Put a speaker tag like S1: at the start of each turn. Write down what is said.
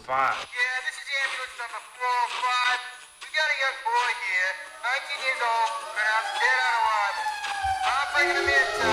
S1: Yeah, this is ambulance number 405. We got a young boy here, 19 years old, pronounced dead on arrival. I'm bringing him in,